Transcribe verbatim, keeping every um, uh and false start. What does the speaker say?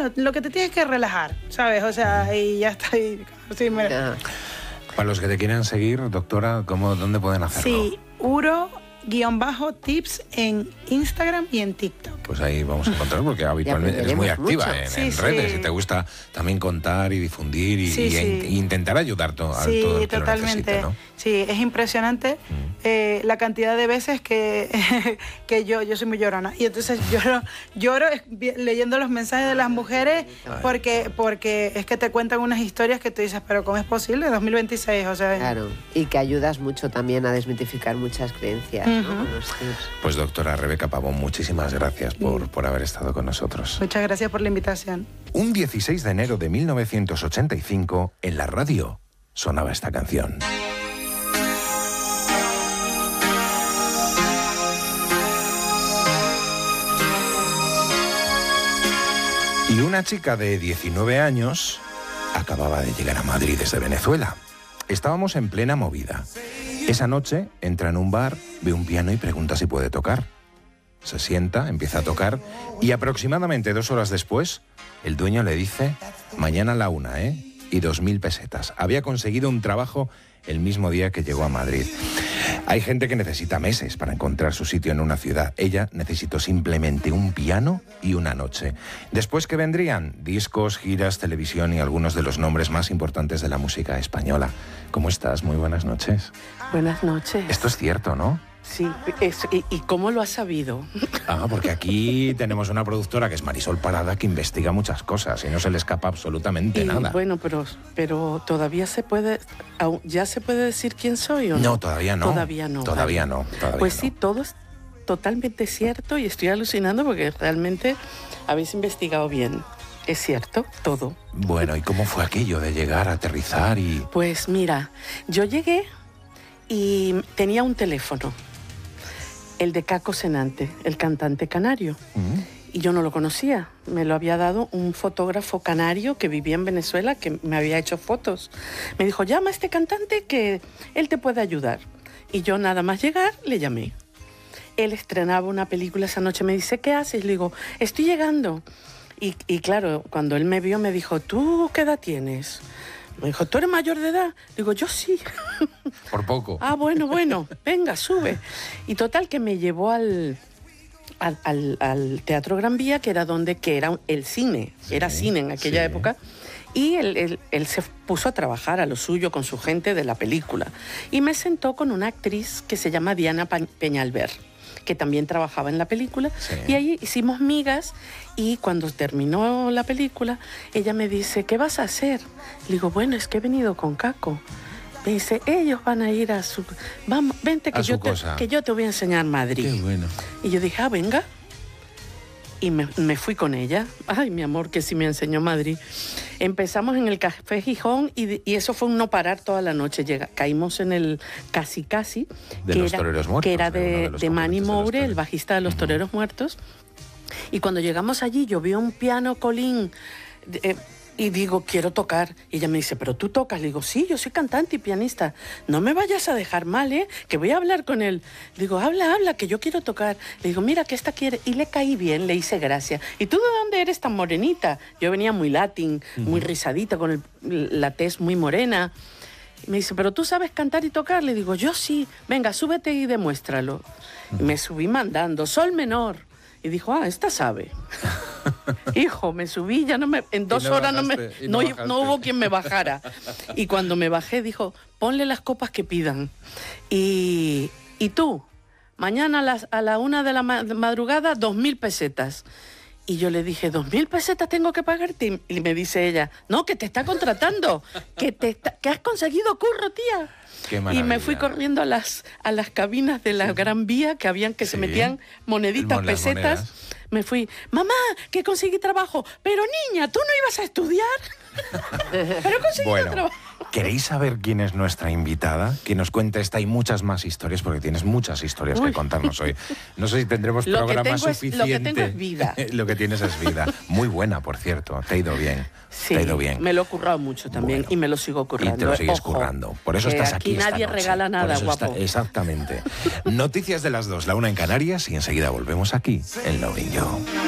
no, lo que te tienes que relajar, ¿sabes? O sea, y ya está. Y, sí, mira. Para los que te quieran seguir, doctora, ¿cómo, ¿dónde pueden hacerlo? Sí, Uro guión bajo tips en Instagram y en TikTok. Pues ahí vamos a encontrar, porque habitualmente eres muy activa mucho. en, sí, en redes sí. y te gusta también contar y difundir y, sí, y, sí. y intentar ayudar to, a sí, todo el que totalmente. lo necesite, ¿no? Sí, es impresionante mm. eh, la cantidad de veces que, que yo, yo soy muy llorona. Y entonces lloro, lloro leyendo los mensajes de las mujeres porque, porque es que te cuentan unas historias que tú dices, pero ¿cómo es posible? dos mil veintiséis, o sea... Claro, y que ayudas mucho también a desmitificar muchas creencias, uh-huh. ¿no? Pues doctora Rebeca Pavón, muchísimas gracias por, por haber estado con nosotros. Muchas gracias por la invitación. Un dieciséis de enero de mil novecientos ochenta y cinco, en la radio, sonaba esta canción. Y una chica de diecinueve años acababa de llegar a Madrid desde Venezuela. Estábamos en plena movida. Esa noche entra en un bar, ve un piano y pregunta si puede tocar. Se sienta, empieza a tocar y aproximadamente dos horas después el dueño le dice: mañana a la una, ¿eh? Y dos mil pesetas. Había conseguido un trabajo el mismo día que llegó a Madrid. Hay gente que necesita meses para encontrar su sitio en una ciudad. Ella necesitó simplemente un piano y una noche. Después, ¿qué vendrían? Discos, giras, televisión y algunos de los nombres más importantes de la música española. ¿Cómo estás? Muy buenas noches. Buenas noches. Esto es cierto, ¿no? Sí, es, y, ¿y cómo lo has sabido? Ah, porque aquí tenemos una productora que es Marisol Parada, que investiga muchas cosas y no se le escapa absolutamente y, nada. Bueno, pero, pero todavía se puede, ¿ya se puede decir quién soy o no? No, todavía no. Todavía no. Todavía no. Todavía pues no. sí, todo es totalmente cierto y estoy alucinando porque realmente habéis investigado bien. Es cierto, todo. Bueno, ¿y cómo fue aquello de llegar, aterrizar y...? Pues mira, yo llegué y tenía un teléfono. El de Caco Senante, el cantante canario. Uh-huh. Y yo no lo conocía. Me lo había dado un fotógrafo canario que vivía en Venezuela, que me había hecho fotos. Me dijo, llama a este cantante que él te puede ayudar. Y yo nada más llegar, le llamé. Él estrenaba una película esa noche. Me dice, ¿qué haces? Le digo, estoy llegando. Y, y claro, cuando él me vio, me dijo, ¿tú qué edad tienes? Me dijo, ¿tú eres mayor de edad? Digo, yo sí. Por poco. Ah, bueno, bueno, venga, sube. Y total que me llevó al, al, al, al Teatro Gran Vía, que era donde, que era el cine, sí, era cine en aquella sí. época. Y él, él, él se puso a trabajar a lo suyo con su gente de la película. Y me sentó con una actriz que se llama Diana Peñalver, que también trabajaba en la película, sí. y ahí hicimos migas, y cuando terminó la película, ella me dice, ¿qué vas a hacer? Le digo, bueno, es que he venido con Caco. Me dice, ellos van a ir a su... Vamos, vente que, yo te, que yo te voy a enseñar Madrid. Qué bueno. Y yo dije, ah, venga. Y me, me fui con ella. Ay, mi amor, que sí me enseñó Madrid. Empezamos en el Café Gijón y, y eso fue un no parar toda la noche. Llega, caímos en el Casi Casi, de que, los era, Toreros Muertos, que era de, de, de Manny Moure, de el bajista de los uh-huh. Toreros Muertos. Y cuando llegamos allí, yo vi un piano Colín eh, y digo, quiero tocar. Y ella me dice, ¿pero tú tocas? Le digo, sí, yo soy cantante y pianista. No me vayas a dejar mal, ¿eh? Que voy a hablar con él. Le digo, habla, habla, que yo quiero tocar. Le digo, mira, que esta quiere. Y le caí bien, le hice gracia. ¿Y tú de dónde eres tan morenita? Yo venía muy latín, uh-huh. muy rizadita, con el, la tez muy morena. Y me dice, ¿pero tú sabes cantar y tocar? Le digo, yo sí. Venga, súbete y demuéstralo. Uh-huh. Y me subí mandando, sol menor. Y dijo, ah, esta sabe. Hijo, me subí, ya no me... En dos no horas bajaste, no, me, no, no, no hubo quien me bajara. Y cuando me bajé, dijo, ponle las copas que pidan. Y, y tú, mañana a, las, a la una de la madrugada, dos mil pesetas. Y yo le dije, ¿dos mil pesetas tengo que pagarte? Y me dice ella, no, que te está contratando, que, te está, que has conseguido curro, tía. Y me fui corriendo a las, a las cabinas de la sí. Gran Vía, que habían que sí. se metían moneditas, pesetas. Monedas. Me fui, mamá, que conseguí trabajo. Pero niña, ¿tú no ibas a estudiar? Pero conseguí bueno, trabajo. ¿Queréis saber quién es nuestra invitada? Que nos cuente esta y muchas más historias, porque tienes muchas historias Uy. que contarnos hoy. No sé si tendremos lo programa que suficiente. Es, lo que tengo es vida. Lo que tienes es vida. Muy buena, por cierto. Te ha ido bien. Sí, te ha ido bien. Me lo he currado mucho también bueno, y me lo sigo currando. Y te lo sigues Ojo, currando. Por eso estás aquí. Aquí nadie esta noche. regala nada, guapo. Está, exactamente. Noticias de las dos, la una en Canarias y enseguida volvemos aquí en Lovin' You.